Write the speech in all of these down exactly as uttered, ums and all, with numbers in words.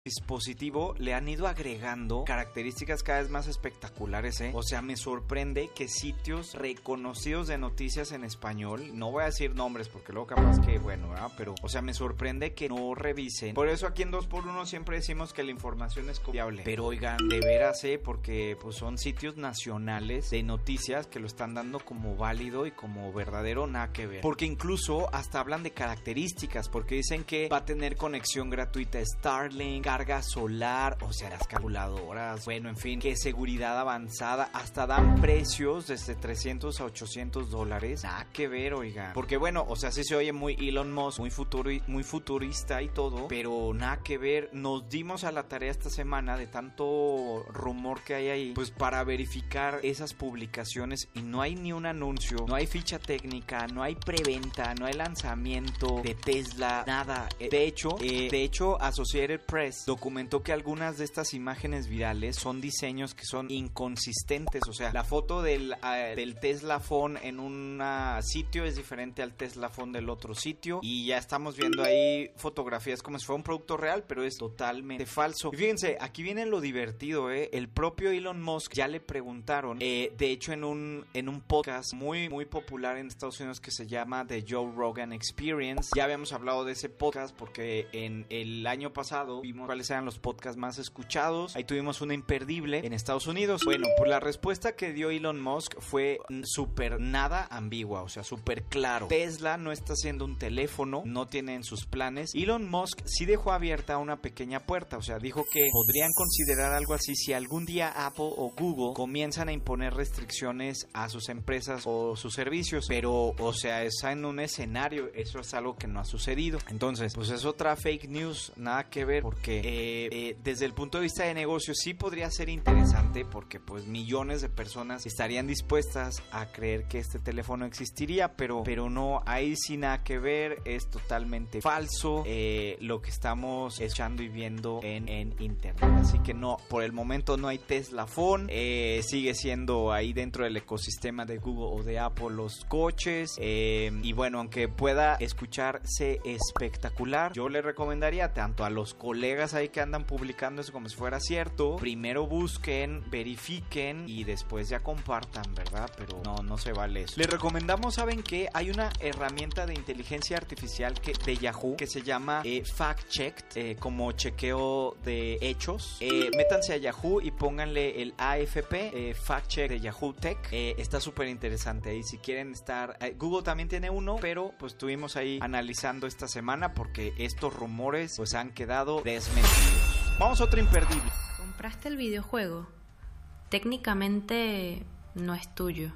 dispositivo le han ido agregando características cada vez más espectaculares, ¿eh? O sea, me sorprende que sitios reconocidos de noticias en español, no voy a decir nombres porque luego capaz que, bueno, ¿verdad? Pero, o sea, me sorprende que no revisen. Por eso aquí en dos por uno siempre decimos que la información es confiable. Pero oigan, de veras, ¿eh? Porque pues son sitios nacionales de noticias que lo están dando como válido y como verdadero, nada que ver. Porque incluso hasta hablan de características, porque dicen que va a tener conexión gratuita a Starlink, carga solar, o sea, las calculadoras, bueno, en fin, que seguridad avanzada, hasta dan precios desde trescientos a ochocientos dólares, nada que ver, oiga, porque bueno, o sea, sí se oye muy Elon Musk, muy, futuri muy futurista y todo, pero nada que ver. Nos dimos a la tarea esta semana de tanto rumor que hay ahí, pues para verificar esas publicaciones y no hay ni un anuncio, no hay ficha técnica, no hay preventa, no hay lanzamiento de Tesla, nada. De hecho, eh, de hecho, Associated Press documentó que algunas de estas imágenes virales son diseños que son inconsistentes, o sea, la foto del, uh, del Tesla Phone en un sitio es diferente al Tesla Phone del otro sitio y ya estamos viendo ahí fotografías como si fuera un producto real, pero es totalmente falso. Y fíjense, aquí viene lo divertido, ¿eh? El propio Elon Musk ya le preguntaron, eh, de hecho en un, en un podcast muy, muy popular en Estados Unidos que se llama The Joe Rogan Experience, ya habíamos hablado de ese podcast porque en el año pasado vimos cuáles eran los podcasts más escuchados. Ahí tuvimos una imperdible en Estados Unidos. Bueno, pues la respuesta que dio Elon Musk fue súper nada ambigua, o sea, súper claro. Tesla no está haciendo un teléfono, no tiene en sus planes. Elon Musk sí dejó abierta una pequeña puerta, o sea, dijo que podrían considerar algo así si algún día Apple o Google comienzan a imponer restricciones a sus empresas o sus servicios, pero, o sea, está en un escenario, eso es algo que no ha sucedido. Entonces, pues es otra fake news, nada que ver, porque Eh, eh, desde el punto de vista de negocio sí podría ser interesante porque pues millones de personas estarían dispuestas a creer que este teléfono existiría, pero, pero no, ahí sí nada que ver, es totalmente falso eh, lo que estamos echando y viendo en, en internet, así que no, por el momento no hay Tesla Phone, eh, sigue siendo ahí dentro del ecosistema de Google o de Apple los coches eh, y bueno, aunque pueda escucharse espectacular, yo le recomendaría tanto a los colegas ahí que andan publicando eso como si fuera cierto, primero busquen, verifiquen y después ya compartan, ¿verdad? Pero no, no se vale eso. Les recomendamos, ¿saben qué? Hay una herramienta de inteligencia artificial que, de Yahoo que se llama eh, Fact Checked, eh, como chequeo de hechos. Eh, métanse a Yahoo y pónganle el A F P, eh, Fact Check de Yahoo Tech. Eh, está súper interesante y si quieren estar... Eh, Google también tiene uno, pero pues estuvimos ahí analizando esta semana porque estos rumores pues han quedado desmentidos. Vamos a otro imperdible. ¿Compraste el videojuego? Técnicamente no es tuyo.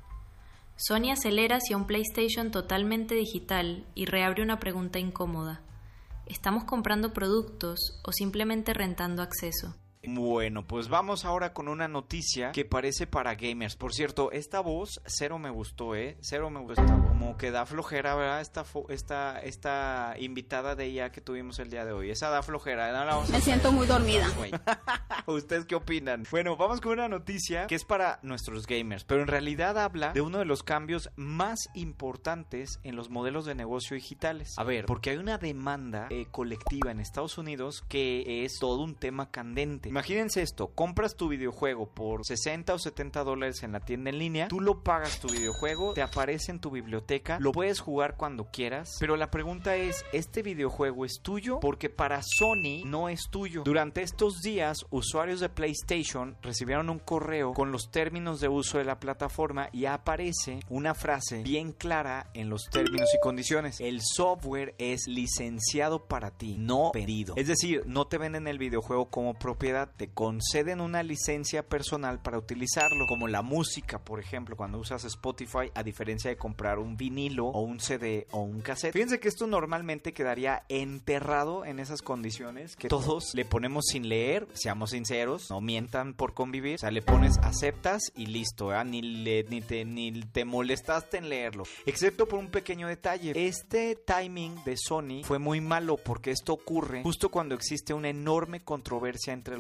Sony acelera hacia un PlayStation totalmente digital y reabre una pregunta incómoda. ¿Estamos comprando productos o simplemente rentando acceso? Bueno, pues vamos ahora con una noticia que parece para gamers. Por cierto, esta voz cero me gustó, ¿eh? Cero me gustó. Como que da flojera, ¿verdad? Esta, esta, esta invitada de ella que tuvimos el día de hoy. Esa da flojera. No la vamos a me siento muy dormida. ¿Ustedes qué opinan? Bueno, vamos con una noticia que es para nuestros gamers, pero en realidad habla de uno de los cambios más importantes en los modelos de negocio digitales. A ver, porque hay una demanda eh, colectiva en Estados Unidos que es todo un tema candente. Imagínense esto, compras tu videojuego por sesenta o setenta dólares en la tienda en línea, tú lo pagas tu videojuego, te aparece en tu biblioteca, lo puedes jugar cuando quieras, pero la pregunta es, ¿este videojuego es tuyo? Porque para Sony no es tuyo. Durante estos días, usuarios de PlayStation recibieron un correo con los términos de uso de la plataforma y aparece una frase bien clara en los términos y condiciones. El software es licenciado para ti, no pedido. Es decir, no te venden el videojuego como propiedad, te conceden una licencia personal para utilizarlo, como la música, por ejemplo, cuando usas Spotify, a diferencia de comprar un vinilo o un C D o un cassette. Fíjense que esto normalmente quedaría enterrado en esas condiciones que todos le ponemos sin leer, seamos sinceros, no mientan por convivir, o sea, le pones aceptas y listo, ¿eh? ni, le, ni, te, ni te molestaste en leerlo, excepto por un pequeño detalle. Este timing de Sony fue muy malo porque esto ocurre justo cuando existe una enorme controversia entre los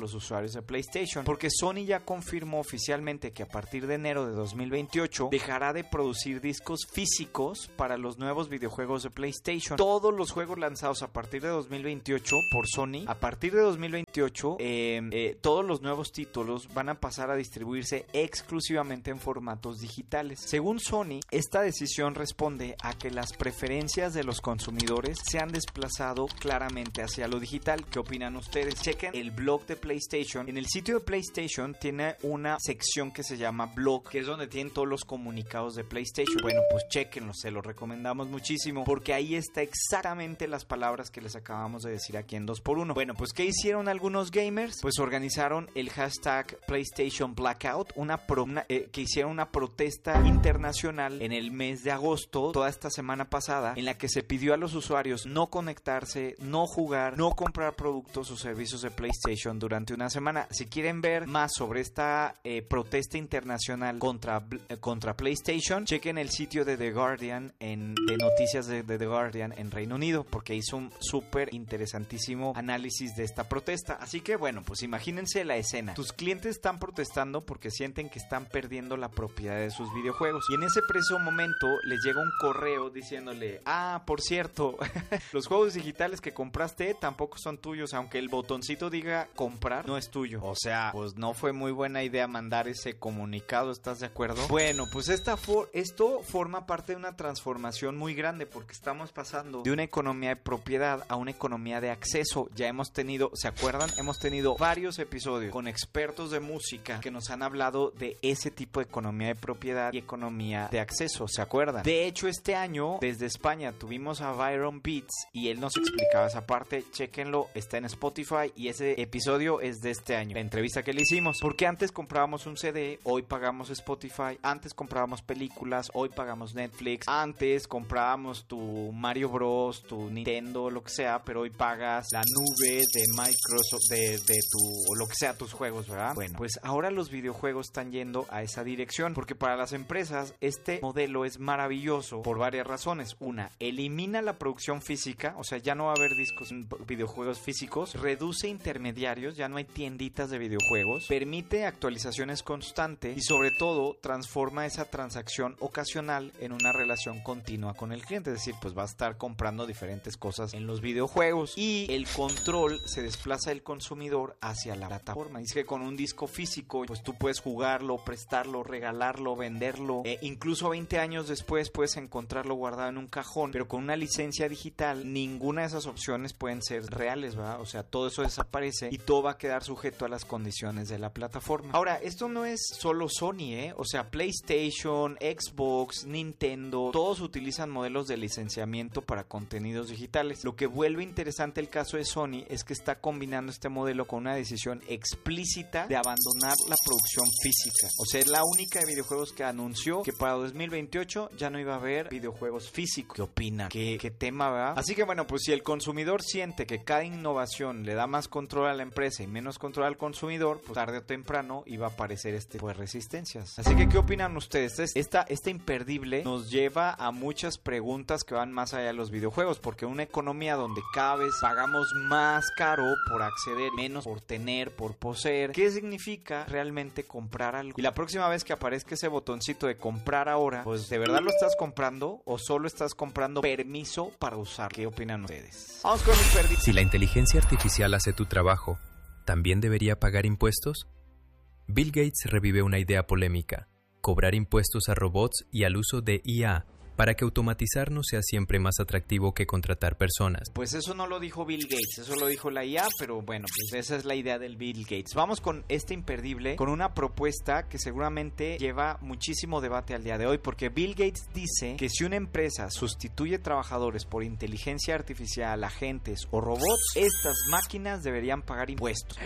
los usuarios de PlayStation, porque Sony ya confirmó oficialmente que a partir de enero de dos mil veintiocho dejará de producir discos físicos para los nuevos videojuegos de PlayStation. Todos los juegos lanzados a partir de dos mil veintiocho por Sony, a partir de dos mil veintiocho, eh, eh, todos los nuevos títulos van a pasar a distribuirse exclusivamente en formatos digitales. Según Sony, esta decisión responde a que las preferencias de los consumidores se han desplazado claramente hacia lo digital. ¿Qué opinan ustedes? Chequen el blog de PlayStation. En el sitio de PlayStation tiene una sección que se llama blog, que es donde tienen todos los comunicados de PlayStation. Bueno, pues chequenlo, se lo recomendamos muchísimo, porque ahí está exactamente las palabras que les acabamos de decir aquí en dos por uno. Bueno, pues ¿qué hicieron algunos gamers? Pues organizaron el hashtag PlayStation Blackout, una, pro, una eh, que hicieron una protesta internacional en el mes de agosto, toda esta semana pasada, en la que se pidió a los usuarios no conectarse, no jugar, no comprar productos o servicios de PlayStation durante una semana. Si quieren ver más sobre esta eh, protesta internacional contra, eh, contra PlayStation, chequen el sitio de The Guardian, en, de noticias de, de The Guardian en Reino Unido, porque hizo un súper interesantísimo análisis de esta protesta. Así que bueno, pues imagínense la escena. Tus clientes están protestando porque sienten que están perdiendo la propiedad de sus videojuegos, y en ese preciso momento les llega un correo diciéndole: ah, por cierto, los juegos digitales que compraste tampoco son tuyos, aunque el botoncito diga comprar, no es tuyo. O sea, pues no fue muy buena idea mandar ese comunicado, ¿estás de acuerdo? Bueno, pues esta for- esto forma parte de una transformación muy grande, porque estamos pasando de una economía de propiedad a una economía de acceso. Ya hemos tenido, ¿se acuerdan? Hemos tenido varios episodios con expertos de música que nos han hablado de ese tipo de economía de propiedad y economía de acceso, ¿se acuerdan? De hecho, este año desde España tuvimos a Byron Beats y él nos explicaba esa parte. Chéquenlo, está en Spotify y ese episodio es de este año, la entrevista que le hicimos. Porque antes comprábamos un C D, hoy pagamos Spotify. Antes comprábamos películas, hoy pagamos Netflix. Antes comprábamos tu Mario Bros, tu Nintendo, lo que sea, pero hoy pagas la nube de Microsoft, de, de tu, o lo que sea, tus juegos, ¿verdad? Bueno, pues ahora los videojuegos están yendo a esa dirección, porque para las empresas este modelo es maravilloso por varias razones. Una, elimina la producción física, o sea, ya no va a haber discos, videojuegos físicos, reduce intermediarios, ya no hay tienditas de videojuegos, permite actualizaciones constantes y sobre todo transforma esa transacción ocasional en una relación continua con el cliente, es decir, pues va a estar comprando diferentes cosas en los videojuegos, y el control se desplaza del consumidor hacia la plataforma. Dice que con un disco físico pues tú puedes jugarlo, prestarlo, regalarlo, venderlo, eh, incluso veinte años después puedes encontrarlo guardado en un cajón, pero con una licencia digital ninguna de esas opciones pueden ser reales, ¿verdad? O sea, todo eso desaparece y todo va a quedar sujeto a las condiciones de la plataforma. Ahora, esto no es solo Sony, ¿eh? O sea, PlayStation, Xbox, Nintendo, todos utilizan modelos de licenciamiento para contenidos digitales. Lo que vuelve interesante el caso de Sony es que está combinando este modelo con una decisión explícita de abandonar la producción física. O sea, es la única de videojuegos que anunció que para dos mil veintiocho ya no iba a haber videojuegos físicos. ¿Qué opina? ¿Qué, qué tema, verdad? Así que bueno, pues si el consumidor siente que cada innovación le da más control a la empresa y menos control al consumidor, pues tarde o temprano iba a aparecer este tipo de resistencias. Así que ¿qué opinan ustedes? Esta, esta imperdible nos lleva a muchas preguntas que van más allá de los videojuegos, porque una economía donde cada vez pagamos más caro por acceder, menos por tener, por poseer, ¿qué significa realmente comprar algo? Y la próxima vez que aparezca ese botoncito de comprar ahora, pues ¿de verdad lo estás comprando o solo estás comprando permiso para usar? ¿Qué opinan ustedes? Vamos con imperdible. Si la inteligencia artificial hace tu trabajo, ¿también debería pagar impuestos? Bill Gates revive una idea polémica: cobrar impuestos a robots y al uso de I A, para que automatizar no sea siempre más atractivo que contratar personas. Pues eso no lo dijo Bill Gates, eso lo dijo la I A, pero bueno, pues esa es la idea del Bill Gates. Vamos con este imperdible, con una propuesta que seguramente lleva muchísimo debate al día de hoy, porque Bill Gates dice que si una empresa sustituye trabajadores por inteligencia artificial, agentes o robots, estas máquinas deberían pagar impuestos.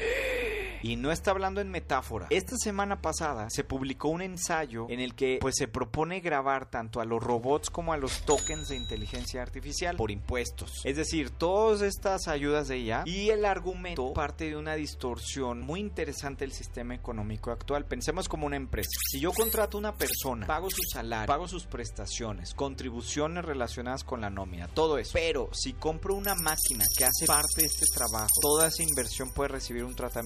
Y no está hablando en metáfora. Esta semana pasada se publicó un ensayo en el que pues se propone grabar tanto a los robots como a los tokens de inteligencia artificial por impuestos. Es decir, todas estas ayudas de I A, y el argumento parte de una distorsión muy interesante del sistema económico actual. Pensemos como una empresa. Si yo contrato a una persona, pago su salario, pago sus prestaciones, contribuciones relacionadas con la nómina, todo eso. Pero si compro una máquina que hace parte de este trabajo, toda esa inversión puede recibir un tratamiento fiscal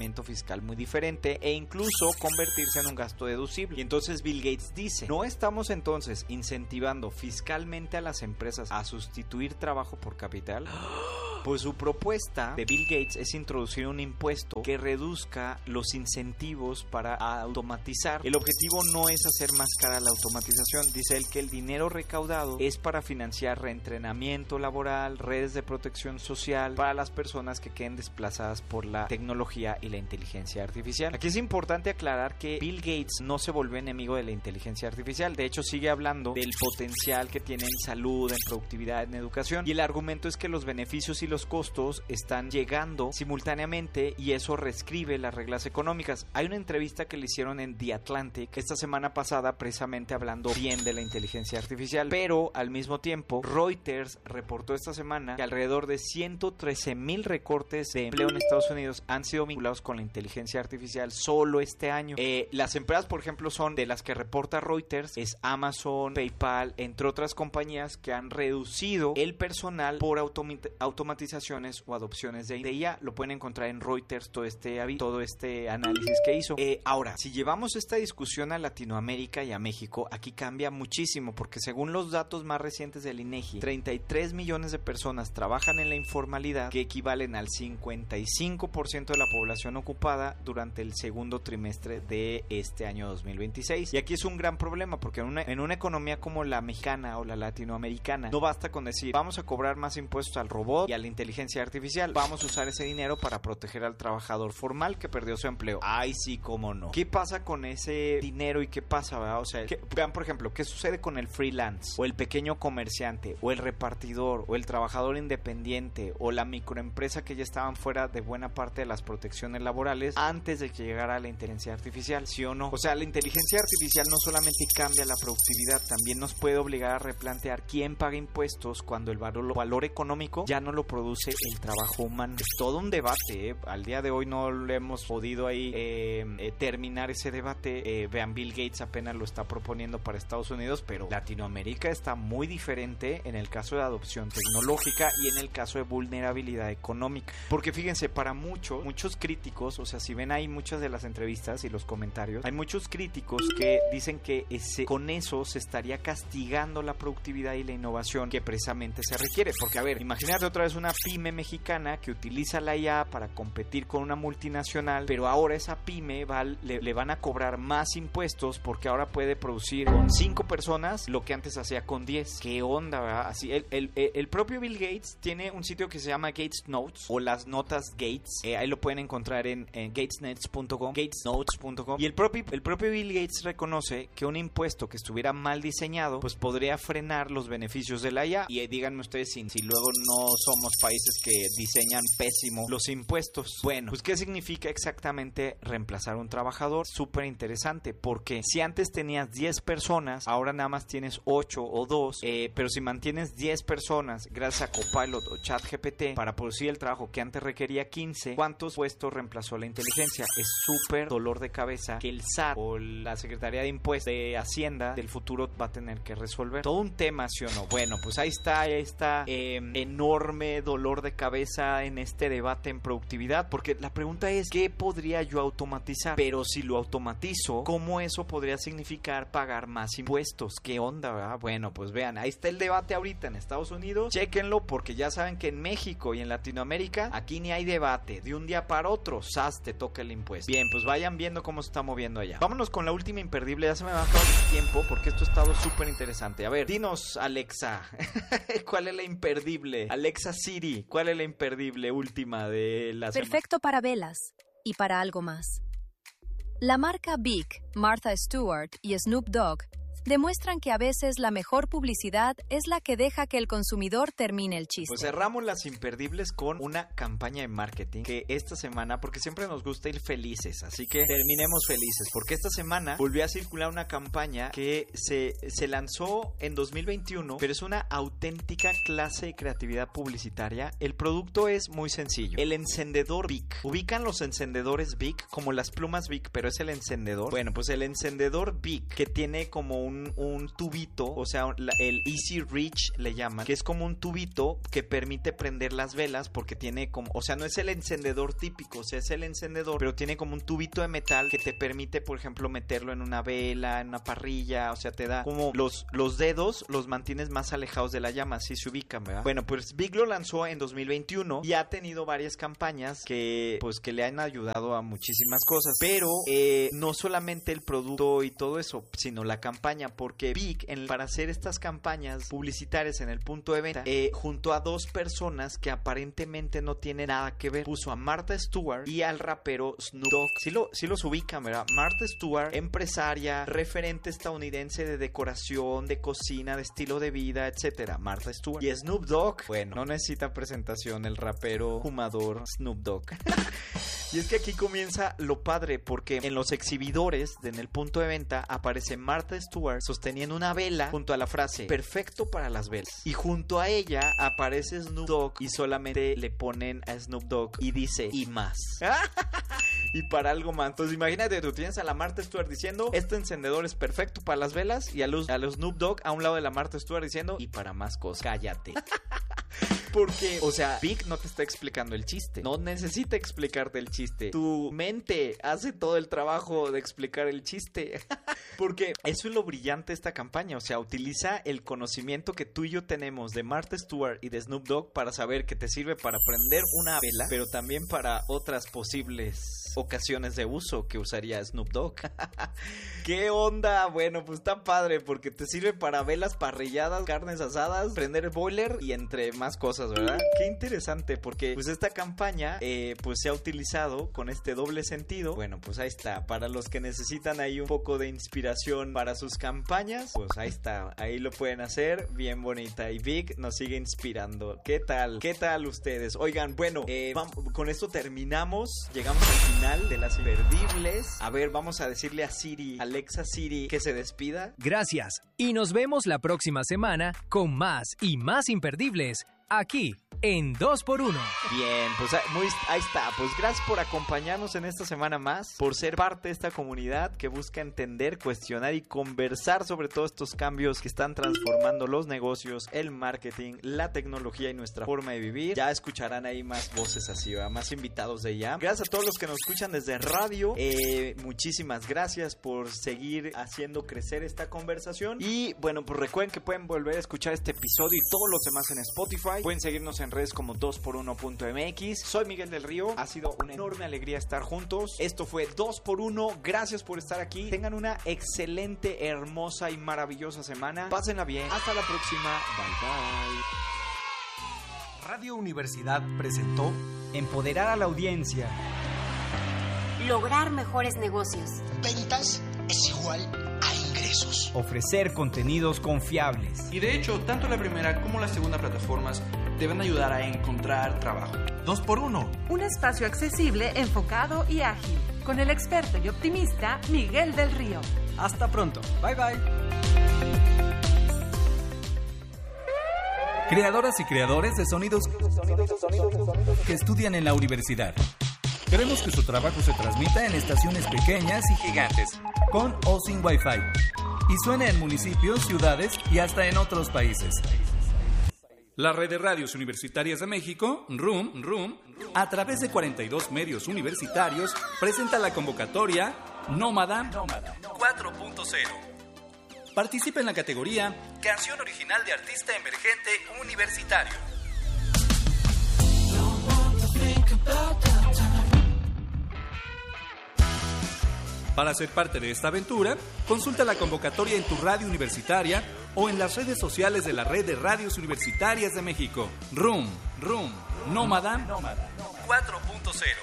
fiscal muy diferente e incluso convertirse en un gasto deducible. Y entonces Bill Gates dice, ¿no estamos entonces incentivando fiscalmente a las empresas a sustituir trabajo por capital? Pues su propuesta de Bill Gates es introducir un impuesto que reduzca los incentivos para automatizar. El objetivo no es hacer más cara la automatización. Dice él que el dinero recaudado es para financiar reentrenamiento laboral, redes de protección social para las personas que queden desplazadas por la tecnología y la inteligencia artificial. Aquí es importante aclarar que Bill Gates no se volvió enemigo de la inteligencia artificial. De hecho, sigue hablando del potencial que tiene en salud, en productividad, en educación. Y el argumento es que los beneficios y los los costos están llegando simultáneamente y eso reescribe las reglas económicas. Hay una entrevista que le hicieron en The Atlantic esta semana pasada precisamente hablando bien de la inteligencia artificial, pero al mismo tiempo Reuters reportó esta semana que alrededor de ciento trece mil recortes de empleo en Estados Unidos han sido vinculados con la inteligencia artificial solo este año. Eh, las empresas, por ejemplo, son de las que reporta Reuters, es Amazon, PayPal, entre otras compañías que han reducido el personal por automatización o adopciones de I A. Lo pueden encontrar en Reuters todo este, todo este análisis que hizo. Eh, ahora, si llevamos esta discusión a Latinoamérica y a México, aquí cambia muchísimo porque según los datos más recientes del INEGI, treinta y tres millones de personas trabajan en la informalidad, que equivalen al cincuenta y cinco por ciento de la población ocupada durante el segundo trimestre de este año dos mil veintiséis. Y aquí es un gran problema porque en una, en una economía como la mexicana o la latinoamericana, no basta con decir vamos a cobrar más impuestos al robot y a la inteligencia artificial, vamos a usar ese dinero para proteger al trabajador formal que perdió su empleo. Ay, sí, cómo no. ¿Qué pasa con ese dinero y qué pasa, verdad? O sea, ¿qué, vean, por ejemplo, ¿qué sucede con el freelance o el pequeño comerciante o el repartidor o el trabajador independiente o la microempresa que ya estaban fuera de buena parte de las protecciones laborales antes de que llegara la inteligencia artificial? ¿Sí o no? O sea, la inteligencia artificial no solamente cambia la productividad, también nos puede obligar a replantear quién paga impuestos cuando el valor, valor económico ya no lo produce el trabajo humano. Es todo un debate, ¿eh? Al día de hoy no lo hemos podido ahí eh, eh, terminar ese debate. Eh, vean, Bill Gates apenas lo está proponiendo para Estados Unidos, pero Latinoamérica está muy diferente en el caso de adopción tecnológica y en el caso de vulnerabilidad económica. Porque fíjense, para muchos, muchos críticos, o sea, si ven ahí muchas de las entrevistas y los comentarios, hay muchos críticos que dicen que ese, con eso se estaría castigando la productividad y la innovación que precisamente se requiere. Porque, a ver, imagínate otra vez una pyme mexicana que utiliza la I A para competir con una multinacional, pero ahora esa pyme va, le, le van a cobrar más impuestos porque ahora puede producir con cinco personas lo que antes hacía con diez. ¿Qué onda, verdad? Así, el, el, el propio Bill Gates tiene un sitio que se llama Gates Notes o las notas Gates. Eh, ahí lo pueden encontrar en, en gatesnotes punto com, gatesnotes punto com. Y el propio, el propio Bill Gates reconoce que un impuesto que estuviera mal diseñado pues podría frenar los beneficios de la I A. Y eh, díganme ustedes si, si luego no somos países que diseñan pésimo los impuestos. Bueno, pues ¿qué significa exactamente reemplazar un trabajador? Súper interesante, porque si antes tenías diez personas, ahora nada más tienes ocho o dos, eh, pero si mantienes diez personas gracias a Copilot o ChatGPT para producir el trabajo que antes requería quince, ¿cuántos puestos reemplazó la inteligencia? Es súper dolor de cabeza que el S A T o la Secretaría de Impuestos de Hacienda del futuro va a tener que resolver. Todo un tema, ¿sí o no? Bueno, pues ahí está, ahí está eh, enorme dolor de cabeza en este debate en productividad, porque la pregunta es ¿qué podría yo automatizar? Pero si lo automatizo, ¿cómo eso podría significar pagar más impuestos? ¿Qué onda, verdad? Bueno, pues vean, ahí está el debate ahorita en Estados Unidos, chéquenlo, porque ya saben que en México y en Latinoamérica aquí ni hay debate, de un día para otro, ¡zas!, te toca el impuesto. Bien, pues vayan viendo cómo se está moviendo allá. Vámonos con la última imperdible, ya se me va a acabar el tiempo porque esto ha estado súper interesante. A ver, dinos, Alexa, ¿cuál es la imperdible? Alexa Siri, ¿cuál es la imperdible última de la semana? Perfecto para velas y para algo más. La marca Bic, Martha Stewart y Snoop Dogg demuestran que a veces la mejor publicidad es la que deja que el consumidor termine el chiste. Pues cerramos las imperdibles con una campaña de marketing que esta semana, porque siempre nos gusta ir felices, así que terminemos felices, porque esta semana volvió a circular una campaña que se, se lanzó en dos mil veintiuno, pero es una auténtica clase de creatividad publicitaria. El producto es muy sencillo, el encendedor Bic. ¿Ubican los encendedores Bic? Como las plumas Bic, pero es el encendedor. Bueno, pues el encendedor Bic, que tiene como un un, un tubito, o sea, la, el Easy Reach le llaman, que es como un tubito que permite prender las velas porque tiene como, o sea, no es el encendedor típico, o sea, es el encendedor, pero tiene como un tubito de metal que te permite, por ejemplo, meterlo en una vela, en una parrilla, o sea, te da como los, los dedos los mantienes más alejados de la llama, así se ubican, ¿verdad? Bueno, pues Bic lo lanzó en dos mil veintiuno y ha tenido varias campañas que, pues, que le han ayudado a muchísimas cosas, pero eh, no solamente el producto y todo eso, sino la campaña, porque Bic, en, para hacer estas campañas publicitarias en el punto de venta, eh, junto a dos personas que aparentemente no tienen nada que ver, puso a Martha Stewart y al rapero Snoop Dogg. Sí, lo, sí los ubican, ¿verdad? Martha Stewart, empresaria, referente estadounidense de decoración, de cocina, de estilo de vida, etcétera. Martha Stewart. Y Snoop Dogg, bueno, no necesita presentación, el rapero fumador Snoop Dogg. Y es que aquí comienza lo padre, porque en los exhibidores de, en el punto de venta aparece Martha Stewart sosteniendo una vela junto a la frase perfecto para las velas, y junto a ella aparece Snoop Dogg y solamente le ponen a Snoop Dogg y dice y más. Y para algo más. Entonces imagínate, tú tienes a la Martha Stewart diciendo este encendedor es perfecto para las velas, y a los, a los Snoop Dogg a un lado de la Martha Stewart diciendo y para más cosas. Cállate. Porque, o sea, Bic no te está explicando el chiste. No necesita explicarte el chiste. Tu mente hace todo el trabajo de explicar el chiste. Porque eso es lo brillante de esta campaña. O sea, utiliza el conocimiento que tú y yo tenemos de Martha Stewart y de Snoop Dogg para saber que te sirve para prender una vela, pero también para otras posibles ocasiones de uso que usaría Snoop Dogg. ¿Qué onda? Bueno, pues está padre porque te sirve para velas parrilladas, carnes asadas, prender el boiler y entre más cosas, ¿verdad? Qué interesante, porque pues esta campaña eh, pues se ha utilizado con este doble sentido. Bueno, pues ahí está, para los que necesitan ahí un poco de inspiración para sus campañas, pues ahí está, ahí lo pueden hacer, bien bonita, y Bic nos sigue inspirando. ¿Qué tal? ¿Qué tal ustedes? Oigan, bueno, eh, vamos, con esto terminamos, llegamos al final de las imperdibles. A ver, vamos a decirle a Siri, Alexa Siri, que se despida. Gracias, y nos vemos la próxima semana con más y más imperdibles aquí en dos por uno. Bien, pues muy, ahí está. Pues gracias por acompañarnos en esta semana más, por ser parte de esta comunidad que busca entender, cuestionar y conversar sobre todos estos cambios que están transformando los negocios, el marketing, la tecnología y nuestra forma de vivir. Ya escucharán ahí más voces así, ¿verdad? Más invitados de ya. Gracias a todos los que nos escuchan desde radio. Eh, muchísimas gracias por seguir haciendo crecer esta conversación. Y bueno, pues recuerden que pueden volver a escuchar este episodio y todos los demás en Spotify. Pueden seguirnos en redes como dos por uno punto m x. Soy Miguel del Río. Ha sido una enorme alegría estar juntos. Esto fue dos por uno. Gracias por estar aquí. Tengan una excelente, hermosa y maravillosa semana. Pásenla bien. Hasta la próxima. Bye bye. Radio Universidad presentó Empoderar a la audiencia. Lograr mejores negocios. Ventas es igual a ingresos. Ofrecer contenidos confiables. Y de hecho, tanto la primera como la segunda plataformas deben ayudar a encontrar trabajo. dos por uno. Un espacio accesible, enfocado y ágil. Con el experto y optimista Miguel del Río. Hasta pronto. Bye bye. Creadoras y creadores de sonidos que estudian en la universidad. Queremos que su trabajo se transmita en estaciones pequeñas y gigantes, con o sin Wi-Fi, y suene en municipios, ciudades y hasta en otros países. La Red de Radios Universitarias de México, RUM, RUM, a través de cuarenta y dos medios universitarios, presenta la convocatoria Nómada cuatro punto cero. Participa en la categoría Canción Original de Artista Emergente Universitario. Para ser parte de esta aventura, consulta la convocatoria en tu radio universitaria o en las redes sociales de la Red de Radios Universitarias de México. RUM, RUM, Nómada cuatro punto cero.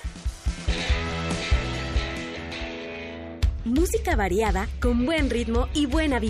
Música variada, con buen ritmo y buena vibra.